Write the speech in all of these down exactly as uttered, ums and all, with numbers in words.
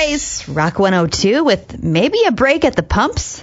boys. Rock one oh two with maybe a break at the pumps.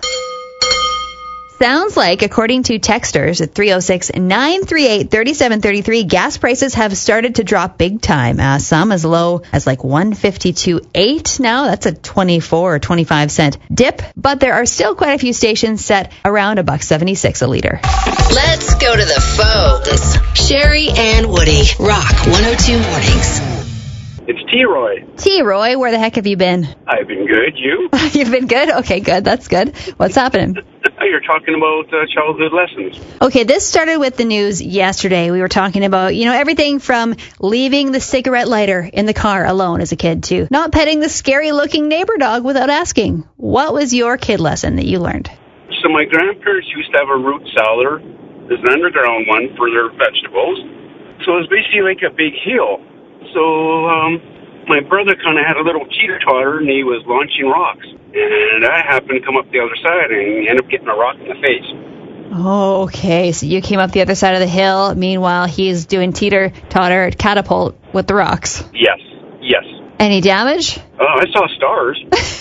Sounds like, according to texters at three oh six, nine three eight, three seven three three, gas prices have started to drop big time. Uh, some as low as like one fifty-two point eight now. That's a twenty-four or twenty-five cent dip. But there are still quite a few stations set around a buck seventy-six a liter. Let's go to the phones. Sherry and Woody. Rock one oh two Mornings. It's T-Roy. T-Roy, where the heck have you been? I've been good. You? You've been good? Okay, good. That's good. What's happening? You're talking about uh, childhood lessons. Okay, this started with the news yesterday. We were talking about, you know, everything from leaving the cigarette lighter in the car alone as a kid to not petting the scary-looking neighbor dog without asking. What was your kid lesson that you learned? So my grandparents used to have a root cellar. There's an underground one for their vegetables. So it was basically like a big hill. So um, my brother kind of had a little teeter-totter, and he was launching rocks. And I happened to come up the other side and ended up getting a rock in the face. Oh, okay. So you came up the other side of the hill. Meanwhile, he's doing teeter-totter catapult with the rocks. Yes, yes. Any damage? Oh, I saw stars.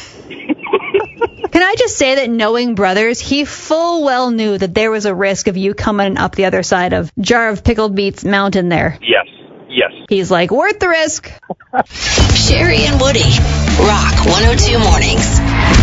Can I just say that knowing brothers, he full well knew that there was a risk of you coming up the other side of Jar of Pickled Beets Mountain there. Yes, yes. He's like, worth the risk. Sherry and Woody. Rock one oh two Mornings.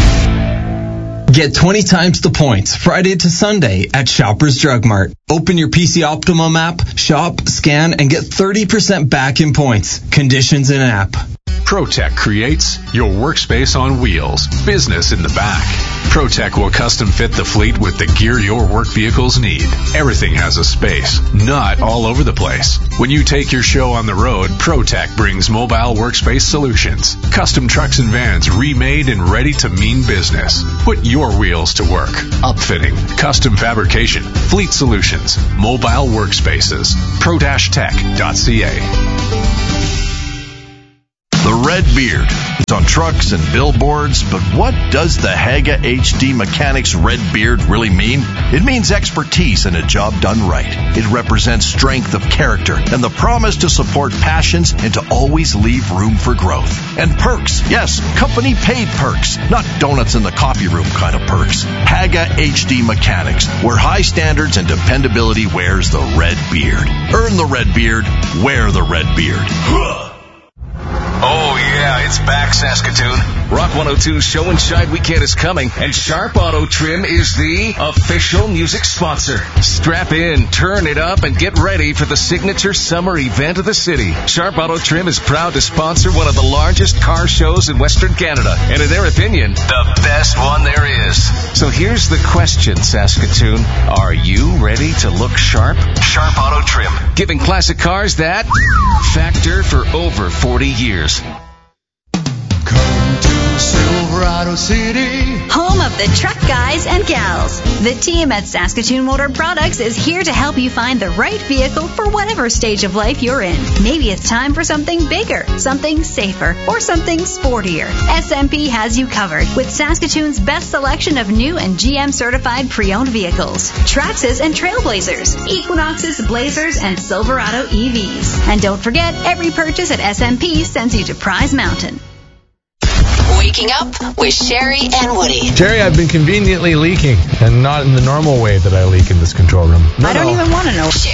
Get twenty times the points Friday to Sunday at Shoppers Drug Mart. Open your P C Optimum app, shop, scan, and get thirty percent back in points. Conditions in app. ProTech creates your workspace on wheels, business in the back. ProTech will custom fit the fleet with the gear your work vehicles need. Everything has a space, not all over the place. When you take your show on the road, ProTech brings mobile workspace solutions. Custom trucks and vans remade and ready to mean business. Put your wheels to work. Upfitting, custom fabrication, fleet solutions, mobile workspaces. pro dash tech dot c a. The Red Beard is on trucks and billboards, but what does the Haga H D Mechanics Red Beard really mean? It means expertise and a job done right. It represents strength of character and the promise to support passions and to always leave room for growth. And perks, yes, company paid perks, not donuts in the coffee room kind of perks. Haga H D Mechanics, where high standards and dependability wears the red beard. Earn the red beard, wear the red beard. Oh, yeah, it's back, Saskatoon. Rock one oh two's Show and Shine Weekend is coming, and Sharp Auto Trim is the official music sponsor. Strap in, turn it up, and get ready for the signature summer event of the city. Sharp Auto Trim is proud to sponsor one of the largest car shows in Western Canada, and in their opinion, the best one there is. So here's the question, Saskatoon. Are you ready to look sharp? Sharp Auto Trim, giving classic cars that factor for over forty years. Come to Silverado City, home of the truck guys and gals. The team at Saskatoon Motor Products is here to help you find the right vehicle for whatever stage of life you're in. Maybe it's time for something bigger, something safer, or something sportier. S M P has you covered with Saskatoon's best selection of new and G M certified pre-owned vehicles, Traxxas and Trailblazers, Equinoxes, Blazers, and Silverado E Vs. And don't forget, every purchase at S M P sends you to Prize Mountain. Waking up with Sherry and Woody. Sherry, I've been conveniently leaking, and not in the normal way that I leak in this control room. No, I don't no. even want to know.